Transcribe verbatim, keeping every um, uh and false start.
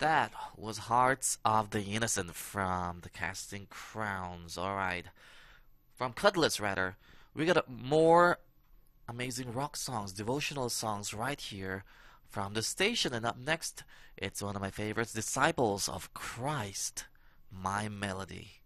That was Hearts of the Innocent from the Casting Crowns. Alright. From Cutlass, rather. We got more amazing rock songs, devotional songs right here from the station. And up next, it's one of my favorites, Disciples of Christ, My Melody.